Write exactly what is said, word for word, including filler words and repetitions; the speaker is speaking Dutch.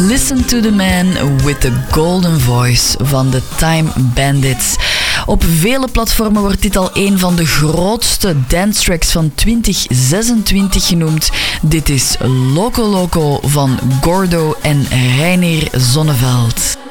Listen to the Man with the Golden Voice van de Time Bandits. Op vele platformen wordt dit al een van de grootste dance tracks van twintig zesentwintig genoemd. Dit is Loco Loco van Gordo en Reinier Zonneveld.